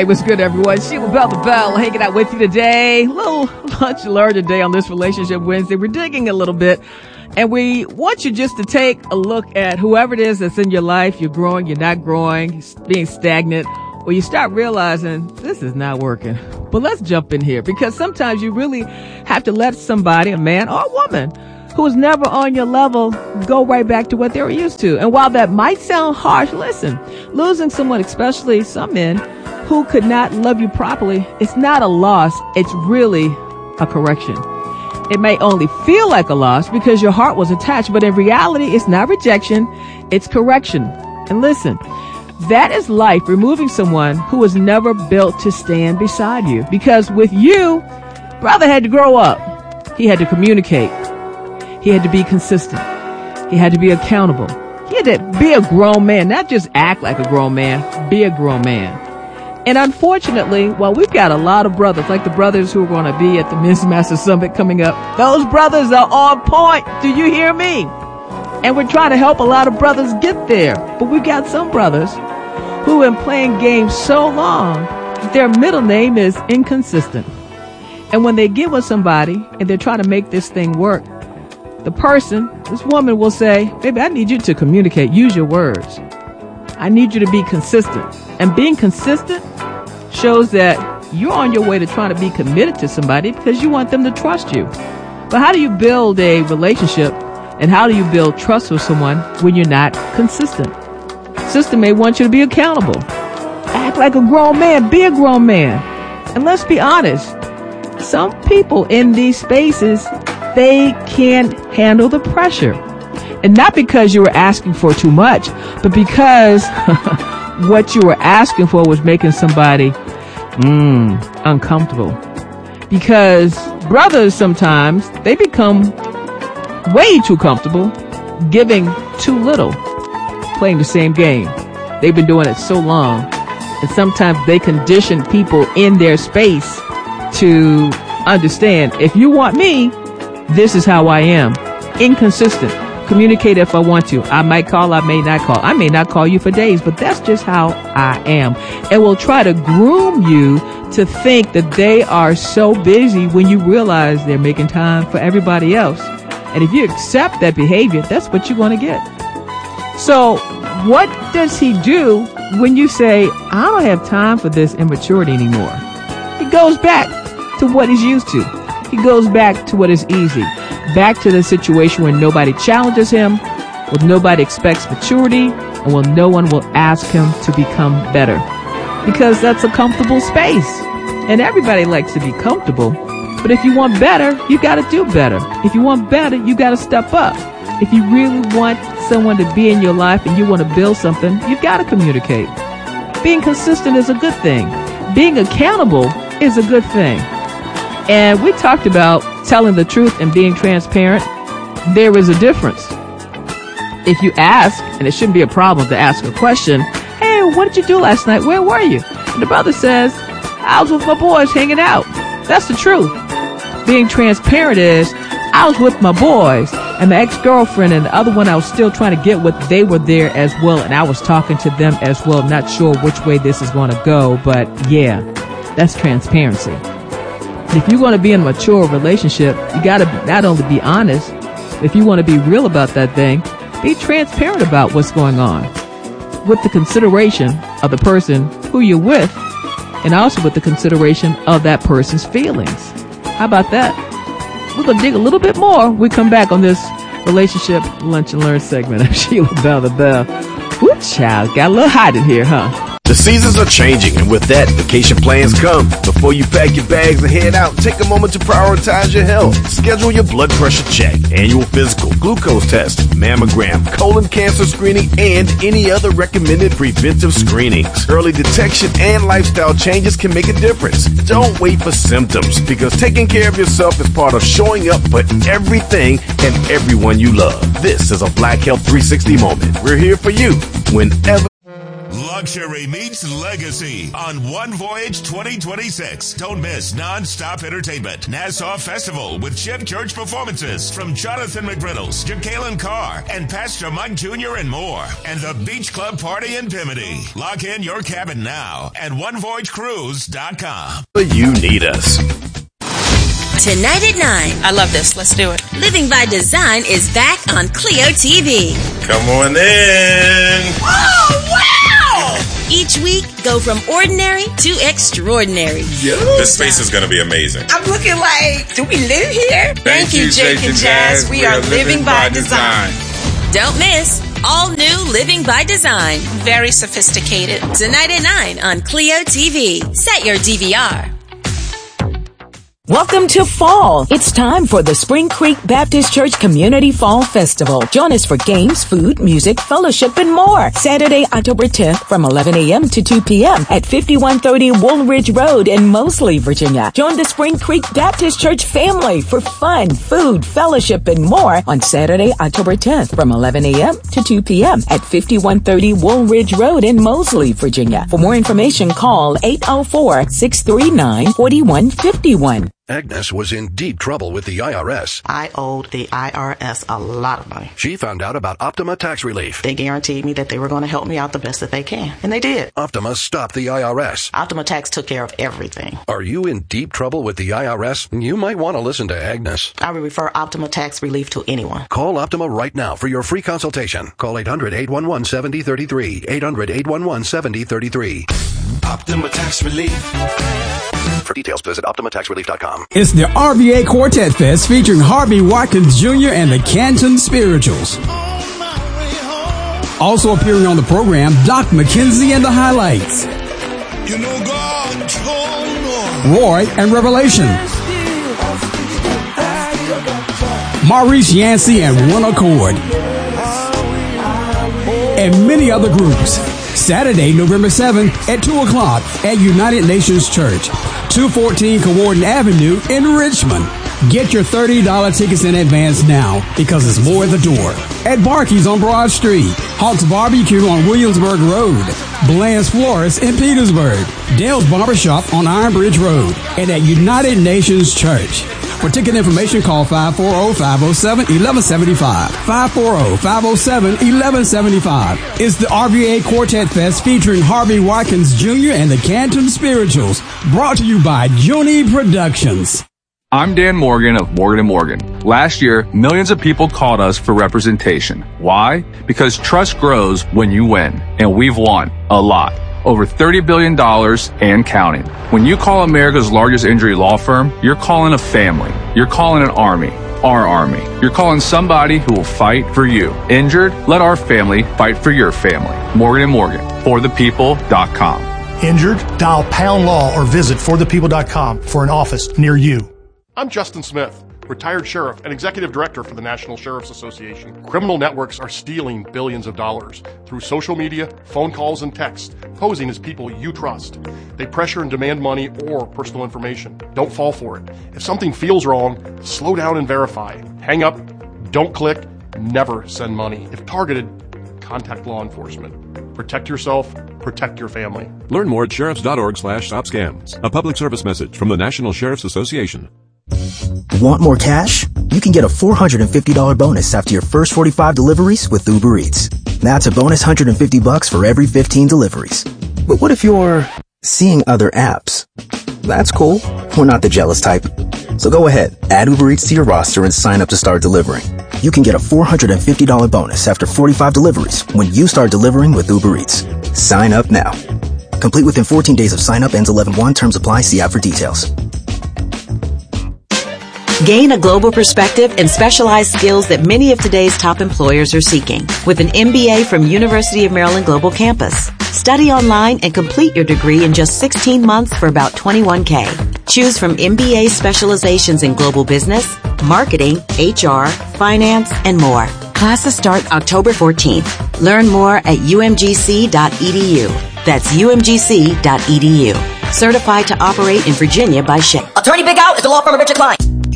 Hey, what's good, everyone? Sheila Bell the Bell hanging out with you today. Little lunch and learn today on this Relationship Wednesday. We're digging a little bit, and we want you just to take a look at whoever it is that's in your life. You're growing, you're not growing, being stagnant, or you start realizing this is not working. But let's jump in here, because sometimes you really have to let somebody, a man or a woman, who is never on your level, go right back to what they were used to. And while that might sound harsh, listen, losing someone, especially some men who could not love you properly, it's not a loss. It's really a correction. It may only feel like a loss because your heart was attached, but in reality, it's not rejection, it's correction. And listen, that is life, removing someone who was never built to stand beside you. Because with you, brother had to grow up. He had to communicate. He had to be consistent. He had to be accountable. He had to be a grown man, not just act like a grown man, be a grown man. And unfortunately, while we've got a lot of brothers, like the brothers who are going to be at the Men's Master Summit coming up, those brothers are on point. Do you hear me? And we're trying to help a lot of brothers get there. But we've got some brothers who have been playing games so long, their middle name is inconsistent. And when they get with somebody and they're trying to make this thing work, the person, this woman will say, baby, I need you to communicate. Use your words. I need you to be consistent. And being consistent shows that you're on your way to trying to be committed to somebody because you want them to trust you. But how do you build a relationship and how do you build trust with someone when you're not consistent? Sister may want you to be accountable. Act like a grown man. Be a grown man. And let's be honest. Some people in these spaces, they can't handle the pressure. And not because you were asking for too much, but because what you were asking for was making somebody uncomfortable. Because brothers sometimes, they become way too comfortable giving too little, playing the same game. They've been doing it so long. And sometimes they condition people in their space to understand, if you want me, this is how I am. Inconsistent. Communicate if I want to. I might call, I may not call. I may not call you for days, but that's just how I am. And we'll try to groom you to think that they are so busy when you realize they're making time for everybody else. And if you accept that behavior, that's what you're going to get. So what does he do when you say, I don't have time for this immaturity anymore? He goes back to what he's used to. He goes back to what is easy. Back to the situation where nobody challenges him, where nobody expects maturity, and where no one will ask him to become better. Because that's a comfortable space. And everybody likes to be comfortable. But if you want better, you got to do better. If you want better, you got to step up. If you really want someone to be in your life and you want to build something, you've got to communicate. Being consistent is a good thing. Being accountable is a good thing. And we talked about telling the truth and being transparent. There is a difference. If you ask, and it shouldn't be a problem to ask a question, hey, what did you do last night? Where were you? And the brother says, I was with my boys hanging out. That's the truth. Being transparent is, I was with my boys and my ex-girlfriend and the other one I was still trying to get with, they were there as well. And I was talking to them as well. Not sure which way this is going to go, but yeah, that's transparency. If you're going to be in a mature relationship, you got to not only be honest, if you want to be real about that thing, be transparent about what's going on with the consideration of the person who you're with and also with the consideration of that person's feelings. How about that? We're going to dig a little bit more. We come back on this Relationship Lunch and Learn segment of Sheila Bell the Bell. Woo, child, got a little hot in here, huh? The seasons are changing, and with that, vacation plans come. Before you pack your bags and head out, take a moment to prioritize your health. Schedule your blood pressure check, annual physical, glucose test, mammogram, colon cancer screening, and any other recommended preventive screenings. Early detection and lifestyle changes can make a difference. Don't wait for symptoms, because taking care of yourself is part of showing up for everything and everyone you love. This is a Black Health 360 moment. We're here for you whenever. Luxury meets legacy on One Voyage 2026. Don't miss non-stop entertainment. Nassau Festival with Shift Church performances from Jonathan McReynolds, Jacqueline Carr, and Pastor Mike Jr. and more. And the Beach Club Party in Bimini. Lock in your cabin now at OneVoyageCruise.com. You need us. Tonight at 9. I love this. Let's do it. Living by Design is back on Clio TV. Come on in. Oh, wow! Each week, go from ordinary to extraordinary. This space is going to be amazing. I'm looking like, do we live here? Thank you, Jake and Jazz. We are living by design. Don't miss all new Living by Design. Very sophisticated. Tonight at 9 on Clio TV. Set your DVR. Welcome to fall. It's time for the Spring Creek Baptist Church Community Fall Festival. Join us for games, food, music, fellowship, and more. Saturday, October 10th from 11 a.m. to 2 p.m. at 5130 Woolridge Road in Moseley, Virginia. Join the Spring Creek Baptist Church family for fun, food, fellowship, and more on Saturday, October 10th from 11 a.m. to 2 p.m. at 5130 Woolridge Road in Moseley, Virginia. For more information, call 804-639-4151. Agnes was in deep trouble with the IRS. I owed the IRS a lot of money. She found out about Optima Tax Relief. They guaranteed me that they were going to help me out the best that they can. And they did. Optima stopped the IRS. Optima Tax took care of everything. Are you in deep trouble with the IRS? You might want to listen to Agnes. I will refer Optima Tax Relief to anyone. Call Optima right now for your free consultation. Call 800-811-7033. 800-811-7033. Optima Tax Relief. For details, visit OptimaTaxRelief.com. It's the RVA Quartet Fest featuring Harvey Watkins Jr. and the Canton Spirituals. Also appearing on the program, Doc McKenzie and the Highlights. You know God, Roy and Revelation. Maurice Yancey and One Accord. And many other groups. Saturday, November 7th at 2 o'clock at United Nations Church, 214 Cawarden Avenue in Richmond. Get your $30 tickets in advance now because it's more at the door. At Barkey's on Broad Street, Hawk's Barbecue on Williamsburg Road, Bland's Florist in Petersburg, Dale's Barbershop on Iron Bridge Road, and at United Nations Church. For ticket information, call 540-507-1175. 540-507-1175. It's the RVA Quartet Fest featuring Harvey Watkins Jr. and the Canton Spirituals. Brought to you by Joni Productions. I'm Dan Morgan of Morgan & Morgan. Last year, millions of people called us for representation. Why? Because trust grows when you win. And we've won a lot. Over $30 billion and counting. When you call America's largest injury law firm, you're calling a family. You're calling an army. Our army. You're calling somebody who will fight for you. Injured? Let our family fight for your family. Morgan & Morgan. ForThePeople.com. Injured? Dial pound law or visit ForThePeople.com for an office near you. I'm Justin Smith, retired sheriff and executive director for the National Sheriff's Association. Criminal networks are stealing billions of dollars through social media, phone calls, and text, posing as people you trust. They pressure and demand money or personal information. Don't fall for it. If something feels wrong, slow down and verify. Hang up, don't click, never send money. If targeted, contact law enforcement. Protect yourself, protect your family. Learn more at sheriffs.org/stopscams. A public service message from the National Sheriff's Association. Want more cash? You can get a $450 bonus after your first 45 deliveries with Uber Eats. That's a bonus $150 for every 15 deliveries. But what if you're seeing other apps? That's cool. We're not the jealous type. So go ahead, add Uber Eats to your roster and sign up to start delivering. You can get a $450 bonus after 45 deliveries when you start delivering with Uber Eats. Sign up now. Complete within 14 days of sign up. Ends 11/1. Terms apply. See app for details. Gain a global perspective and specialized skills that many of today's top employers are seeking with an MBA from University of Maryland Global Campus. Study online and complete your degree in just 16 months for about $21K. Choose from MBA specializations in global business, marketing, HR, finance, and more. Classes start October 14th. Learn more at umgc.edu. That's umgc.edu. Certified to operate in Virginia by SHIP. Attorney Big Al is the law firm of Richard Klein.